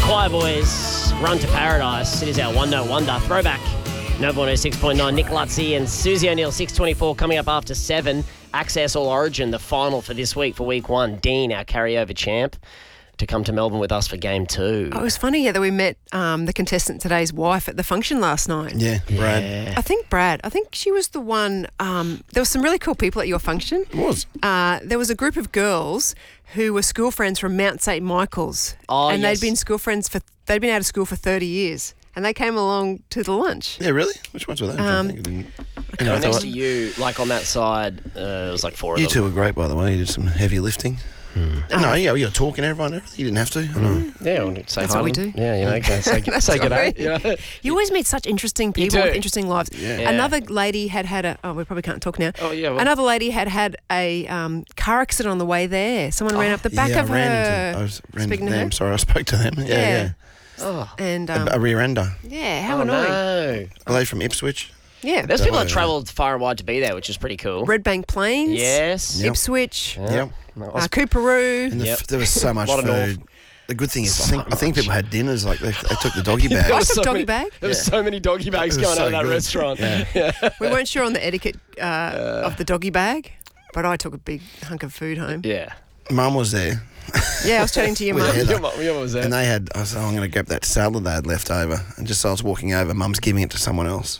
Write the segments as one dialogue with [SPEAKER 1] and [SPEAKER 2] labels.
[SPEAKER 1] Choir Boys, Run to Paradise. It is our One Note Wonder throwback. Nova 106.9, Nick Lutzy and Susie O'Neill, 6:24, coming up after 7. Access All Origin, the final for this week, for week 1. Dean, our carryover champ, to come to Melbourne with us for game 2.
[SPEAKER 2] Oh, it was funny that we met the contestant today's wife at the function last night.
[SPEAKER 3] Yeah, Brad.
[SPEAKER 2] I think she was the one. There were some really cool people at your function.
[SPEAKER 3] It was.
[SPEAKER 2] There was a group of girls who were school friends from Mount St. Michael's.
[SPEAKER 1] Oh,
[SPEAKER 2] and
[SPEAKER 1] yes.
[SPEAKER 2] they'd been out of school for 30 years. And they came along to the lunch.
[SPEAKER 3] Yeah, really? Which ones were they?
[SPEAKER 1] Next to you, like on that side, it was like 4 of
[SPEAKER 3] You
[SPEAKER 1] them.
[SPEAKER 3] two were great, by the way. You did some heavy lifting. No, yeah, you were talking to everyone and everything. You didn't have to. I know.
[SPEAKER 1] Yeah, we'll say
[SPEAKER 2] That's
[SPEAKER 1] hi
[SPEAKER 2] what
[SPEAKER 1] to
[SPEAKER 2] we
[SPEAKER 1] them.
[SPEAKER 2] do.
[SPEAKER 1] Yeah, you know, say good day.
[SPEAKER 2] right.
[SPEAKER 1] You know?
[SPEAKER 2] You always meet such interesting people
[SPEAKER 1] do.
[SPEAKER 2] with interesting lives.
[SPEAKER 3] Yeah.
[SPEAKER 2] Another lady had a... Oh, we probably can't talk now.
[SPEAKER 1] Oh, yeah. Well,
[SPEAKER 2] Another lady had a car accident on the way there. Someone ran up the back
[SPEAKER 3] yeah,
[SPEAKER 2] of
[SPEAKER 3] I ran
[SPEAKER 2] her.
[SPEAKER 3] into, I was ran
[SPEAKER 2] Speaking
[SPEAKER 3] into
[SPEAKER 2] to
[SPEAKER 3] them.
[SPEAKER 2] her?
[SPEAKER 3] Sorry, I spoke to them. Yeah.
[SPEAKER 1] oh,
[SPEAKER 2] And,
[SPEAKER 3] A rear ender.
[SPEAKER 2] yeah, how
[SPEAKER 1] oh,
[SPEAKER 2] annoying.
[SPEAKER 1] no.
[SPEAKER 3] Are they from Ipswich?
[SPEAKER 2] Yeah.
[SPEAKER 1] There's people that
[SPEAKER 3] way,
[SPEAKER 1] travelled far and wide to be there, which is pretty cool.
[SPEAKER 2] Red Bank Plains.
[SPEAKER 1] Yes.
[SPEAKER 3] Yep.
[SPEAKER 2] Ipswich.
[SPEAKER 3] Yep.
[SPEAKER 2] Cooperoo.
[SPEAKER 3] And
[SPEAKER 1] Yep.
[SPEAKER 3] there was so much
[SPEAKER 1] Lot of
[SPEAKER 3] food.
[SPEAKER 1] North.
[SPEAKER 3] The good thing is,
[SPEAKER 1] So
[SPEAKER 3] I think people had dinners, like they took the doggy bag.
[SPEAKER 2] I
[SPEAKER 1] was
[SPEAKER 2] took
[SPEAKER 1] so
[SPEAKER 2] doggy
[SPEAKER 1] many-
[SPEAKER 2] bag.
[SPEAKER 1] There was so many doggy bags
[SPEAKER 3] It was
[SPEAKER 1] going out
[SPEAKER 3] so
[SPEAKER 1] of that
[SPEAKER 3] good.
[SPEAKER 1] restaurant.
[SPEAKER 3] Yeah.
[SPEAKER 2] We weren't sure on the etiquette of the doggy bag, but I took a big hunk of food home.
[SPEAKER 1] Yeah.
[SPEAKER 3] Mum was there,
[SPEAKER 2] Yeah, I was chatting to your
[SPEAKER 3] With
[SPEAKER 2] mum.
[SPEAKER 3] Heather.
[SPEAKER 1] Your mum was there.
[SPEAKER 3] and they had. I was I'm going to grab that salad they had left over, and just as I was walking over, Mum's giving it to someone else.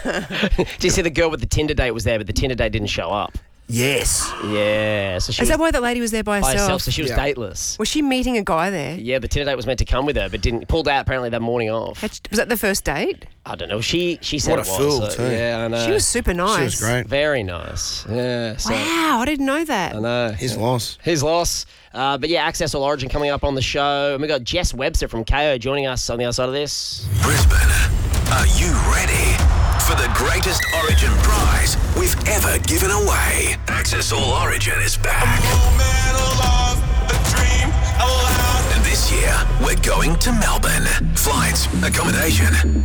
[SPEAKER 1] Did you see the girl with the Tinder date was there, but the Tinder date didn't show up?
[SPEAKER 3] Yes.
[SPEAKER 1] Yeah. So she
[SPEAKER 2] Is
[SPEAKER 1] was
[SPEAKER 2] that why that lady was there by
[SPEAKER 1] by
[SPEAKER 2] herself?
[SPEAKER 1] herself, so she was
[SPEAKER 3] Yeah.
[SPEAKER 1] dateless.
[SPEAKER 2] Was she meeting a guy there?
[SPEAKER 1] Yeah, the Tinder date was meant to come with her, but pulled out apparently that morning off.
[SPEAKER 2] Was that the first date?
[SPEAKER 1] I don't know. She said
[SPEAKER 3] What
[SPEAKER 1] it
[SPEAKER 3] a
[SPEAKER 1] was.
[SPEAKER 3] fool,
[SPEAKER 1] so-
[SPEAKER 3] too.
[SPEAKER 1] Yeah, I know.
[SPEAKER 2] She was super nice.
[SPEAKER 3] She was great.
[SPEAKER 1] very nice. Yeah. So,
[SPEAKER 2] Wow, I didn't know that.
[SPEAKER 1] I know.
[SPEAKER 3] His loss.
[SPEAKER 1] His loss. But yeah, Access All Origin coming up on the show. And we've got Jess Webster from KO joining us on the other side of this.
[SPEAKER 4] Brisbane, are you ready for the greatest Origin prize we've ever given away? Access All Origin is back. And this year, we're going to Melbourne. Flights, accommodation,